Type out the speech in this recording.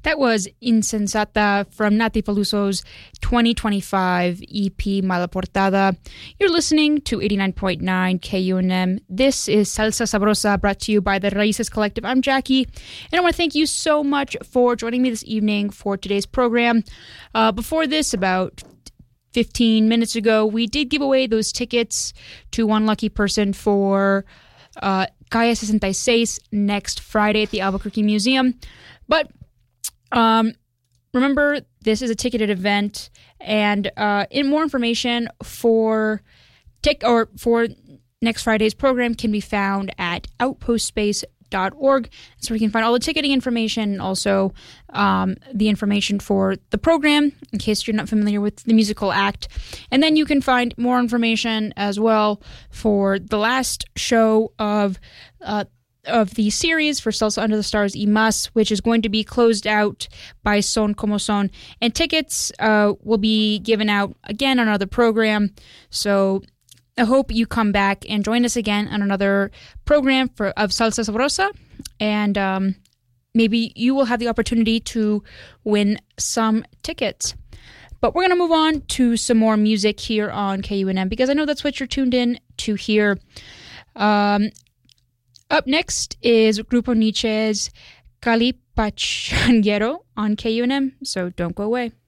That was Insensata from Nati Peluso's 2025 EP Mala Portada. You're listening to 89.9 KUNM. This is Salsa Sabrosa, brought to you by the Raices Collective. I'm Jackie, and I want to thank you so much for joining me this evening for today's program. Before this, about 15 minutes ago, we did give away those tickets to one lucky person for Calle 66 next Friday at the Albuquerque Museum. But remember, this is a ticketed event, and more information for next Friday's program can be found at outpostspace.org. So we can find all the ticketing information and also the information for the program, in case you're not familiar with the musical act. And then you can find more information as well for the last show of the series for Salsa Under the Stars y Más, which is going to be closed out by Son Como Son. And tickets will be given out again on another program. So I hope you come back and join us again on another program of Salsa Sabrosa. And maybe you will have the opportunity to win some tickets. But we're going to move on to some more music here on KUNM, because I know that's what you're tuned in to hear. Up next is Grupo Nietzsche's Calipachanguero on KUNM, so don't go away.